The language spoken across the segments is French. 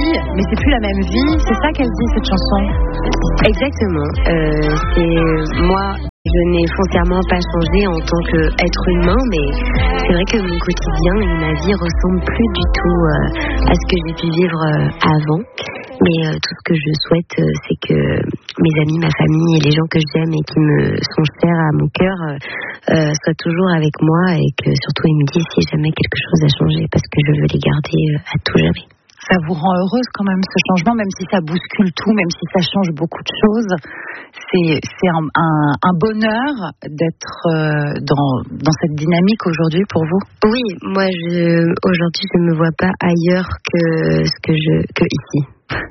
vie, mais c'est plus la même vie. C'est ça qu'elle dit, cette chanson. Exactement. C'est moi. Je n'ai foncièrement pas changé en tant qu'être humain, mais c'est vrai que mon quotidien et ma vie ressemblent plus du tout à ce que j'ai pu vivre avant. Mais tout ce que je souhaite, c'est que mes amis, ma famille et les gens que j'aime et qui me sont chers à mon cœur soient toujours avec moi et que surtout ils me disent si jamais quelque chose a changé, parce que je veux les garder à tout jamais. Ça vous rend heureuse quand même, ce changement, même si ça bouscule tout, même si ça change beaucoup de choses. C'est un bonheur d'être dans cette dynamique aujourd'hui pour vous? Oui, moi aujourd'hui je me vois pas ailleurs que ici.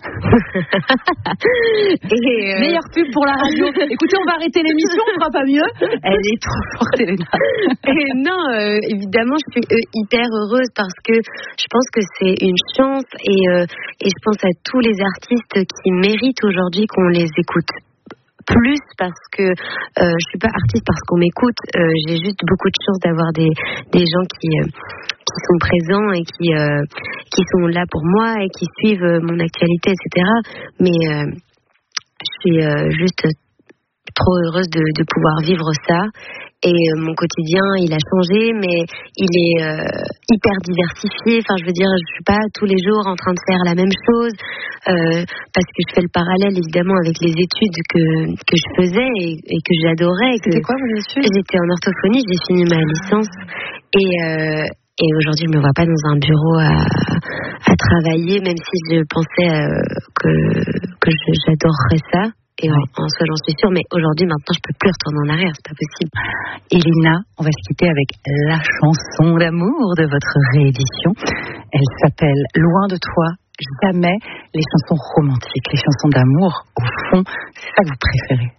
Meilleure pub pour la radio. Écoutez, on va arrêter l'émission, on fera pas mieux. Elle est trop forte, Elena. Non, évidemment, je suis hyper heureuse parce que je pense que c'est une chance et je pense à tous les artistes qui méritent aujourd'hui qu'on les écoute plus, parce que je suis pas artiste parce qu'on m'écoute, j'ai juste beaucoup de chance d'avoir des gens qui sont présents et qui sont là pour moi et qui suivent mon actualité, etc. Mais je suis juste trop heureuse de pouvoir vivre ça. Et mon quotidien, il a changé, mais il est hyper diversifié. Enfin, je veux dire, je suis pas tous les jours en train de faire la même chose, parce que je fais le parallèle évidemment avec les études que je faisais et que j'adorais. C'était quoi vos études? J'étais en orthophonie, j'ai fini ma licence et aujourd'hui, je me vois pas dans un bureau à travailler, même si je pensais que j'adorerais ça. Et en soi, j'en suis sûre, mais aujourd'hui, maintenant, je peux plus retourner en arrière, c'est pas possible. Elena, on va se quitter avec la chanson d'amour de votre réédition. Elle s'appelle Loin de toi, jamais. Les chansons romantiques, les chansons d'amour, au fond, c'est ça que vous préférez?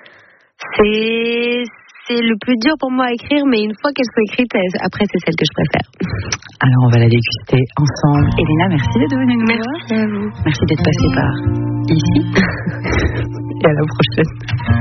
C'est le plus dur pour moi à écrire, mais une fois qu'elles sont écrites, après, c'est celle que je préfère. Alors, on va la déguster ensemble. Elena, merci d'être venue nous voir. Merci à vous. Merci d'être passée par ici. Et à la prochaine.